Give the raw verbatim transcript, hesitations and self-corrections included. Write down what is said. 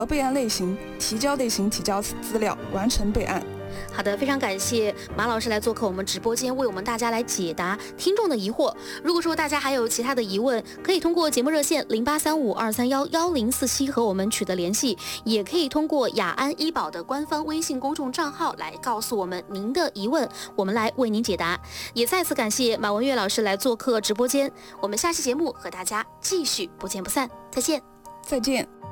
备案类型、提交类型、提交资料、完成备案。 好的，非常感谢马老师来做客我们直播间，为我们大家来解答听众的疑惑。如果说大家还有其他的疑问，可以通过节目热线零八三五二三幺幺零四七和我们取得联系，也可以通过雅安医保的官方微信公众账号来告诉我们您的疑问，我们来为您解答。也再次感谢马文月老师来做客直播间，我们下期节目和大家继续不见不散，再见， 再见。